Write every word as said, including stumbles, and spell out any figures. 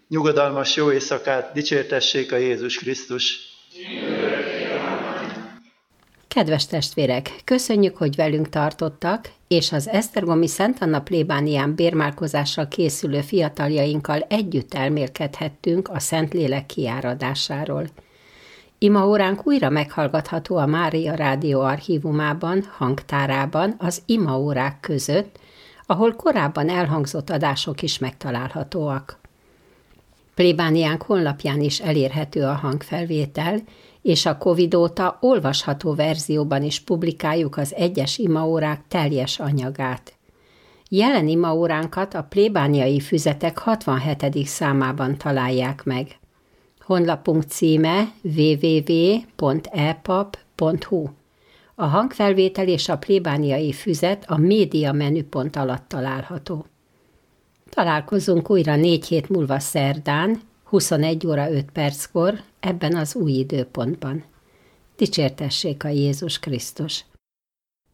Nyugodalmas jó éjszakát, dicsértessék a Jézus Krisztus! Kedves testvérek, köszönjük, hogy velünk tartottak, és az esztergomi Szent Anna plébánián bérmálkozással készülő fiataljainkkal együtt elmélkedhettünk a Szentlélek kiáradásáról. Imaóránk újra meghallgatható a Mária Rádió archívumában, hangtárában, az imaórák között, ahol korábban elhangzott adások is megtalálhatóak. Plébániánk honlapján is elérhető a hangfelvétel, és a Covid óta olvasható verzióban is publikáljuk az egyes imaórák teljes anyagát. Jelen imaóránkat a plébániai füzetek hatvanhetedik számában találják meg. Honlapunk címe double-u double-u double-u pont e pap pont hu. A hangfelvétel és a plébániai füzet a média menüpont alatt található. Találkozunk újra négy hét múlva szerdán, huszonegy óra öt perckor, ebben az új időpontban. Dicsértessék a Jézus Krisztus!